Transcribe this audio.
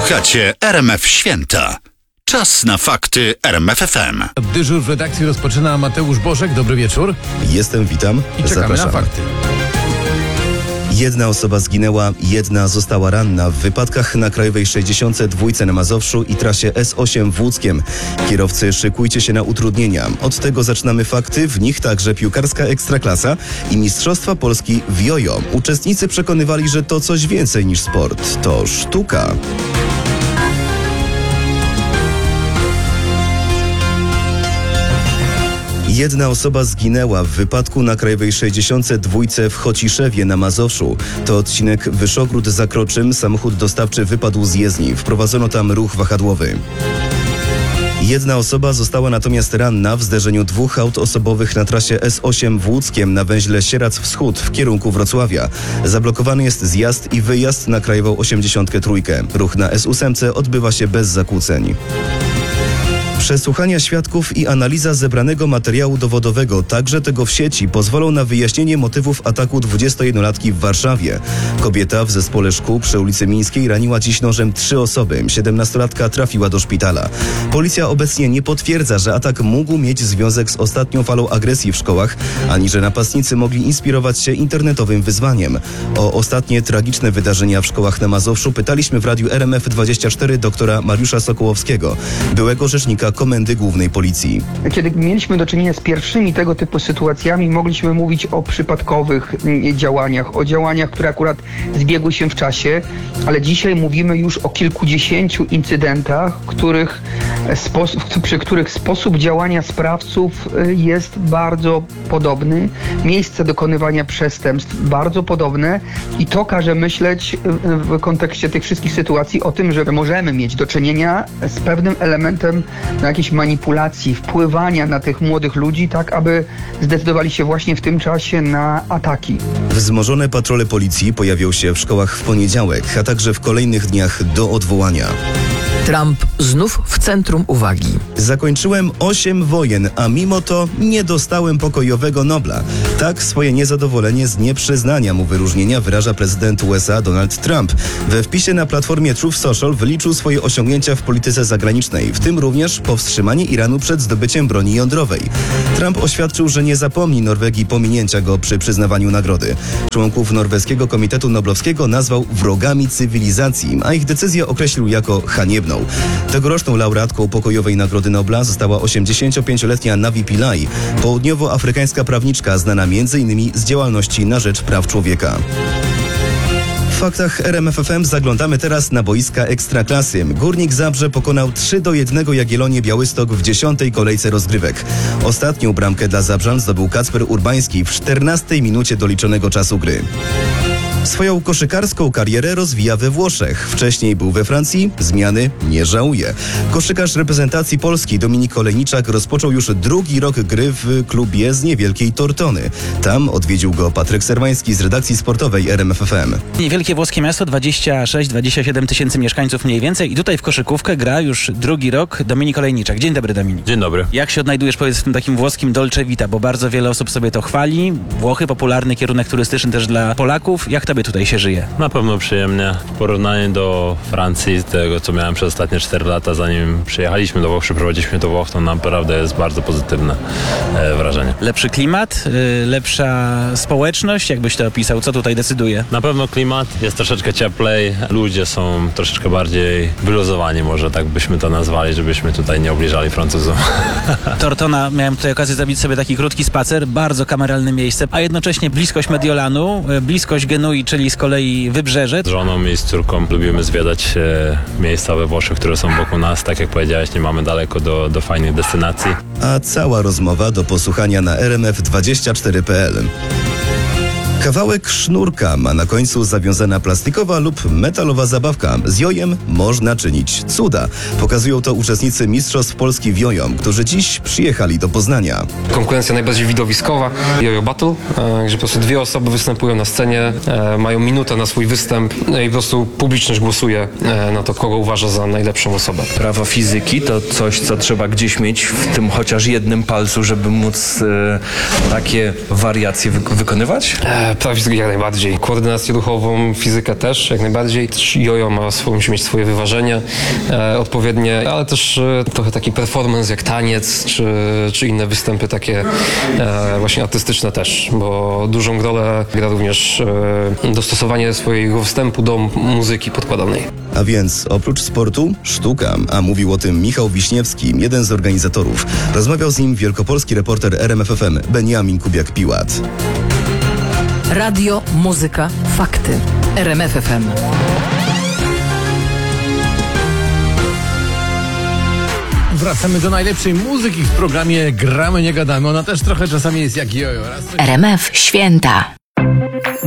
Słuchacie RMF Święta. Czas na fakty RMF FM. Dyżur w redakcji rozpoczyna Mateusz Bożek. Dobry wieczór. Jestem, witam. I czekamy Zapraszam. na fakty. Jedna osoba zginęła, jedna została ranna w wypadkach na Krajowej 62 na Mazowszu i trasie S8 w Łódzkiem. Kierowcy, szykujcie się na utrudnienia. Od tego zaczynamy fakty, w nich także piłkarska Ekstraklasa i Mistrzostwa Polski w jojo. Uczestnicy przekonywali, że to coś więcej niż sport. To sztuka. Jedna osoba zginęła w wypadku na Krajowej 62 w Chociszewie na Mazowszu. To odcinek Wyszogród-Zakroczym. Samochód dostawczy wypadł z jezdni. Wprowadzono tam ruch wahadłowy. Jedna osoba została natomiast ranna w zderzeniu dwóch aut osobowych na trasie S8 w Łódzkiem na węźle Sieradz Wschód w kierunku Wrocławia. Zablokowany jest zjazd i wyjazd na Krajową 83. Ruch na S8 odbywa się bez zakłóceń. Przesłuchania świadków i analiza zebranego materiału dowodowego, także tego w sieci, pozwolą na wyjaśnienie motywów ataku 21-latki w Warszawie. Kobieta w zespole szkół przy ulicy Mińskiej raniła dziś nożem 3 osoby. 17-latka trafiła do szpitala. Policja obecnie nie potwierdza, że atak mógł mieć związek z ostatnią falą agresji w szkołach, ani że napastnicy mogli inspirować się internetowym wyzwaniem. O ostatnie tragiczne wydarzenia w szkołach na Mazowszu pytaliśmy w radiu RMF24 doktora Mariusza Sokołowskiego, byłego rzecznika Komendy Głównej Policji. Kiedy mieliśmy do czynienia z pierwszymi tego typu sytuacjami, mogliśmy mówić o przypadkowych działaniach, o działaniach, które akurat zbiegły się w czasie, ale dzisiaj mówimy już o kilkudziesięciu incydentach, przy których sposób działania sprawców jest bardzo podobny, miejsce dokonywania przestępstw bardzo podobne i to każe myśleć w kontekście tych wszystkich sytuacji o tym, że możemy mieć do czynienia z pewnym elementem jakiejś manipulacji, wpływania na tych młodych ludzi, tak aby zdecydowali się właśnie w tym czasie na ataki. Wzmożone patrole policji pojawią się w szkołach w poniedziałek, a także w kolejnych dniach do odwołania. Trump znów w centrum uwagi. Zakończyłem 8 wojen, a mimo to nie dostałem pokojowego Nobla. Tak swoje niezadowolenie z nieprzyznania mu wyróżnienia wyraża prezydent USA Donald Trump. We wpisie na platformie Truth Social wyliczył swoje osiągnięcia w polityce zagranicznej, w tym również powstrzymanie Iranu przed zdobyciem broni jądrowej. Trump oświadczył, że nie zapomni Norwegii pominięcia go przy przyznawaniu nagrody. Członków Norweskiego Komitetu Noblowskiego nazwał wrogami cywilizacji, a ich decyzję określił jako haniebną. Tegoroczną laureatką pokojowej Nagrody Nobla została 85-letnia Navi Pillay, południowoafrykańska prawniczka znana m.in. z działalności na rzecz praw człowieka. W faktach RMF FM zaglądamy teraz na boiska Ekstraklasy. Górnik Zabrze pokonał 3-1 Jagiellonię Białystok w 10. kolejce rozgrywek. Ostatnią bramkę dla Zabrzan zdobył Kacper Urbański w 14. minucie doliczonego czasu gry. Swoją koszykarską karierę rozwija we Włoszech. Wcześniej był we Francji, zmiany nie żałuje. Koszykarz reprezentacji Polski Dominik Olejniczak rozpoczął już drugi rok gry w klubie z niewielkiej Tortony. Tam odwiedził go Patryk Serwański z redakcji sportowej RMF FM. Niewielkie włoskie miasto, 26-27 tysięcy mieszkańców mniej więcej i tutaj w koszykówkę gra już drugi rok Dominik Olejniczak. Dzień dobry, Dominik. Dzień dobry. Jak się odnajdujesz, powiedz, w tym takim włoskim Dolce Vita, bo bardzo wiele osób sobie to chwali. Włochy, popularny kierunek turystyczny też dla Polaków. Jak tobie tutaj się żyje? Na pewno przyjemnie. W porównaniu do Francji, tego co miałem przez ostatnie 4 lata, zanim przyjechaliśmy do Włoch, przeprowadziliśmy do Włoch, to naprawdę jest bardzo pozytywne wrażenie. Lepszy klimat, lepsza społeczność, jakbyś to opisał? Co tutaj decyduje? Na pewno klimat, jest troszeczkę cieplej, ludzie są troszeczkę bardziej wyluzowani, może tak byśmy to nazwali, żebyśmy tutaj nie obliżali Francuzom. Tortona, miałem tutaj okazję zrobić sobie taki krótki spacer, bardzo kameralne miejsce, a jednocześnie bliskość Mediolanu, bliskość Genui, czyli z kolei Wybrzeże. Z żoną i z córką lubimy zwiedzać miejsca we Włoszech, które są wokół nas. Tak jak powiedziałeś, nie mamy daleko do fajnych destynacji. A cała rozmowa do posłuchania na rmf24.pl. Kawałek sznurka ma na końcu zawiązana plastikowa lub metalowa zabawka. Z jojem można czynić cuda. Pokazują to uczestnicy Mistrzostw Polski w jojo, którzy dziś przyjechali do Poznania. Konkurencja najbardziej widowiskowa, jojo battle, gdzie po prostu 2 osoby występują na scenie, mają minutę na swój występ i po prostu publiczność głosuje na to, kogo uważa za najlepszą osobę. Prawo fizyki to coś, co trzeba gdzieś mieć w tym chociaż jednym palcu, żeby móc takie wariacje wykonywać? Prawa fizyki jak najbardziej. Koordynację ruchową, fizykę też jak najbardziej. Też jojo musi mieć swoje wyważenie odpowiednie, ale też trochę taki performance jak taniec, czy inne występy takie właśnie artystyczne też, bo dużą rolę gra również dostosowanie swojego wstępu do muzyki podkładanej. A więc oprócz sportu, sztuka, a mówił o tym Michał Wiśniewski, jeden z organizatorów. Rozmawiał z nim wielkopolski reporter RMFFM Beniamin Kubiak-Piłat. Radio, muzyka, fakty. RMFFM. Wracamy do najlepszej muzyki w programie Gramy, nie gadamy. Ona też trochę czasami jest jak jojo. RMF Święta.